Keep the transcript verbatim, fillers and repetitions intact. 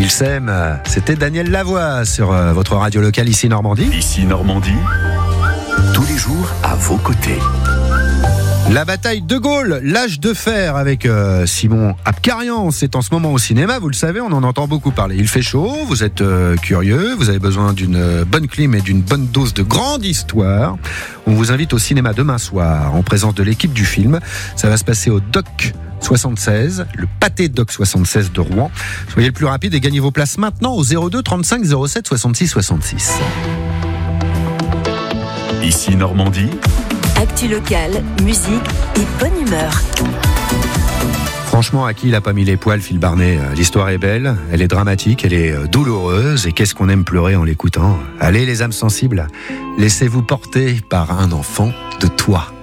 Il s'aime, c'était Daniel Lavoie sur euh, votre radio locale ici Normandie. Ici Normandie, tous les jours à vos côtés. La bataille de Gaulle, l'âge de fer avec euh, Simon Abkarian, c'est en ce moment au cinéma, vous le savez, on en entend beaucoup parler. Il fait chaud, vous êtes euh, curieux, vous avez besoin d'une euh, bonne clim et d'une bonne dose de grande histoire. On vous invite au cinéma demain soir en présence de l'équipe du film. Ça va se passer au Doc soixante-seize, le pâté Doc soixante-seize de Rouen. Soyez le plus rapide et gagnez vos places maintenant au zéro deux trente-cinq zéro sept soixante-six soixante-six. Ici Normandie. Actu locale, musique et bonne humeur. Franchement, à qui il a pas mis les poils, Phil Barnet? L'histoire est belle, elle est dramatique, elle est douloureuse, et qu'est-ce qu'on aime pleurer en l'écoutant. Allez les âmes sensibles, laissez-vous porter par un enfant de toi.